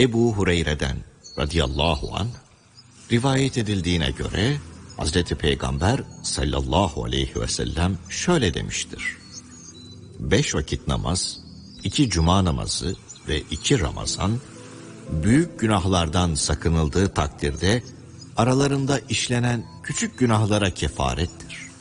Ebu Hureyre'den radıyallahu anh rivayet edildiğine göre Hazreti Peygamber sallallahu aleyhi ve sellem şöyle demiştir: 5 vakit namaz, 2 cuma namazı ve 2 Ramazan, büyük günahlardan sakınıldığı takdirde aralarında işlenen küçük günahlara kefarettir.